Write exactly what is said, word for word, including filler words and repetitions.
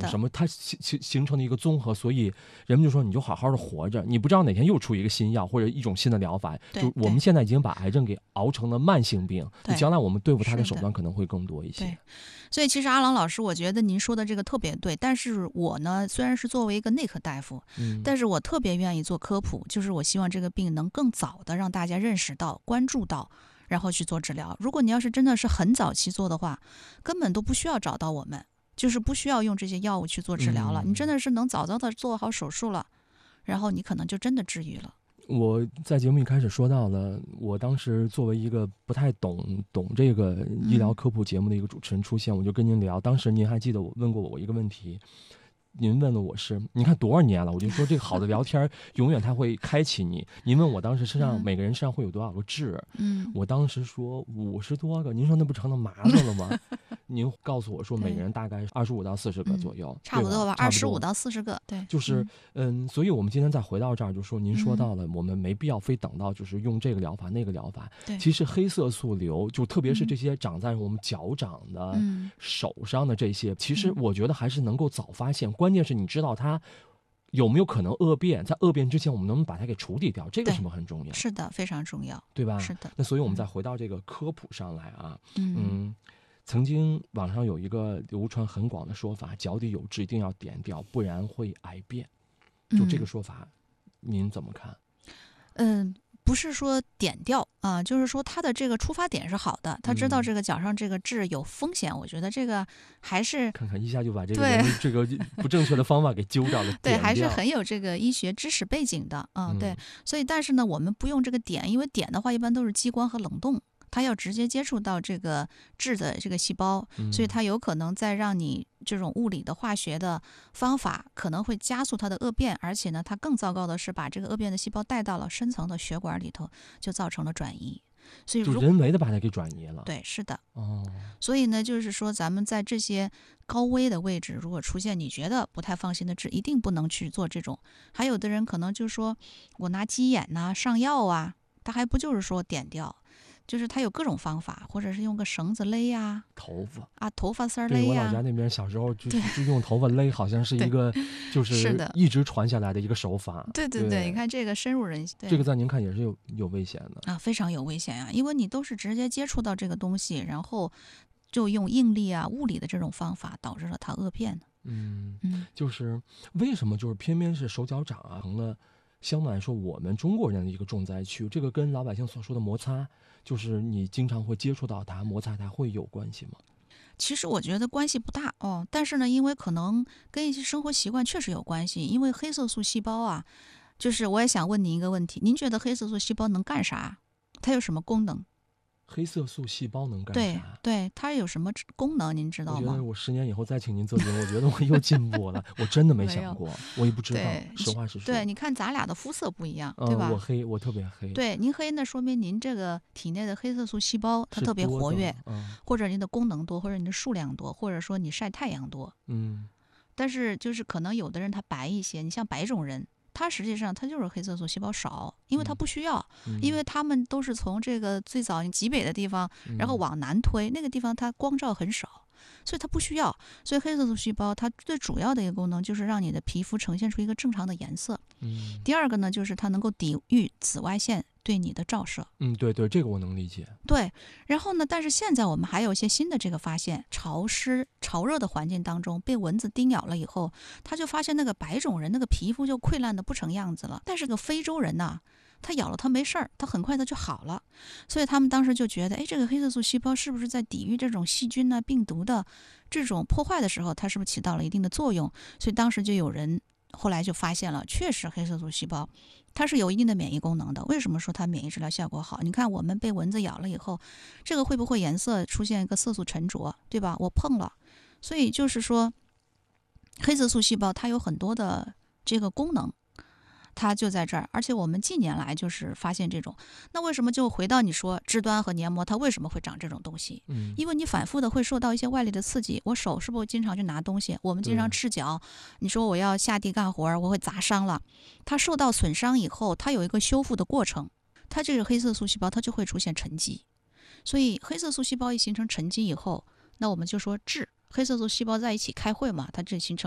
什么，它形形形成的一个综合，所以人们就说你就好好的活着，你不知道哪天又出一个新药或者一种新的疗法。就我们现在已经把癌症给熬成了慢性病，将来我们对付它的手段可能会更多一些。 对，所以其实阿郎老师，我觉得您说的这个特别对。但是我呢，虽然是作为一个内科大夫，嗯，但是我特别愿意做科普，就是我希望这个病能更早的让大家认识到、关注到，然后去做治疗。如果你要是真的是很早期做的话，根本都不需要找到我们，就是不需要用这些药物去做治疗了。嗯、你真的是能早早的做好手术了，然后你可能就真的治愈了。 我在节目一开始说到了，我当时作为一个不太懂懂这个医疗科普节目的一个主持人出现，嗯、我就跟您聊。当时您还记得我问过我一个问题，您问了我是，你看多少年了，我就说这个好的聊天永远它会开启你。您问我当时身上、嗯、每个人身上会有多少个痣，嗯，我当时说五十多个，您说那不成了麻子了吗？您告诉我说每个人大概二十五到四十个左右， 嗯、差不多吧，二十五到四十个，对， 就是嗯，所以我们今天再回到这儿，就说您说到了，嗯、我们没必要非等到就是用这个疗法那个疗法。 对， 其实黑色素瘤，就特别是这些长在我们脚掌的、嗯、手上的这些，其实我觉得还是能够早发现。关键是你知道它有没有可能恶变，在恶变之前我们能不能把它给处理掉，这个是不是很重要？ 是的，非常重要， 对吧？ 是的。 那所以我们再回到这个科普上来啊， 嗯。 嗯，曾经网上有一个流传很广的说法，脚底有痣一定要点掉，不然会癌变。就这个说法，嗯、您怎么看？ 嗯。不是说点掉啊、呃，就是说他的这个出发点是好的，他知道这个脚上这个痣有风险，嗯、我觉得这个还是看看一下就把这个人这个不正确的方法给揪掉了， 对，还是很有这个医学知识背景的啊、嗯，对，所以但是呢，我们不用这个点，因为点的话一般都是激光和冷冻。它要直接接触到这个痣的这个细胞，所以它有可能在让你这种物理的化学的方法可能会加速它的恶变，而且呢，它更糟糕的是把这个恶变的细胞带到了深层的血管里头，就造成了转移。所以就人为的把它给转移了。 对，是的。 哦。 所以呢，就是说咱们在这些高危的位置，如果出现你觉得不太放心的痣，一定不能去做这种。还有的人可能就说我拿鸡眼呐、啊、上药啊，他还不就是说点掉。就是它有各种方法，或者是用个绳子勒呀、啊， 头发啊，头发丝儿勒呀。 对，我老家那边小时候就就用头发勒，好像是一个就是一直传下来的一个手法。 对对 对, 对，你看这个深入人心。 这个在您看也是有有危险的啊，非常有危险呀、啊，因为你都是直接接触到这个东西，然后就用应力啊、物理的这种方法，导致了它恶变的。 嗯嗯，就是为什么就是偏偏是手脚掌啊成了。相对来说，我们中国人的一个重灾区，这个跟老百姓所说的摩擦，就是你经常会接触到它，摩擦它会有关系吗？ 其实我觉得关系不大哦，但是呢，因为可能跟一些生活习惯确实有关系。因为黑色素细胞啊，就是我也想问您一个问题，您觉得黑色素细胞能干啥？它有什么功能？ 黑色素细胞能干啥？对对，它有什么功能？您知道吗？ 我觉得我十年以后再请您做节目，我觉得我又进步了。我真的没想过，我也不知道。实话实说。 对，你看咱俩的肤色不一样， 嗯、 对吧？ 我黑，我特别黑。 对，您黑那说明您这个体内的黑色素细胞它特别活跃， 嗯、 或者您的功能多，或者您的数量多，或者说你晒太阳多。 嗯。 但是就是可能有的人他白一些，你像白种人。它实际上它就是黑色素细胞少，因为它不需要， 嗯、 因为他们都是从这个最早极北的地方，然后往南推，嗯、那个地方它光照很少，所以它不需要。所以黑色素细胞它最主要的一个功能就是让你的皮肤呈现出一个正常的颜色。 嗯、 第二个呢，就是它能够抵御紫外线对你的照射。 嗯，对对，这个我能理解。 对，然后呢，但是现在我们还有一些新的这个发现，潮湿、潮热的环境当中被蚊子叮咬了以后，他就发现那个白种人那个皮肤就溃烂的不成样子了，但是个非洲人呐、啊，他咬了他没事儿，他很快的就好了。所以他们当时就觉得，哎，这个黑色素细胞是不是在抵御这种细菌啊、病毒的这种破坏的时候，它是不是起到了一定的作用？所以当时就有人后来就发现了，确实黑色素细胞它是有一定的免疫功能的。为什么说它免疫治疗效果好？你看我们被蚊子咬了以后，这个会不会颜色出现一个色素沉着，对吧？我碰了，所以就是说黑色素细胞它有很多的这个功能，它就在这儿。而且我们近年来就是发现这种，那为什么就回到你说肢端和黏膜它为什么会长这种东西？ 嗯， 因为你反复的会受到一些外力的刺激。我手是不是经常去拿东西？我们经常赤脚，你说我要下地干活，我会砸伤了。它受到损伤以后，它有一个修复的过程，它这个黑色素细胞它就会出现沉积。所以黑色素细胞一形成沉积以后，那我们就说痣，黑色素细胞在一起开会嘛，它这形成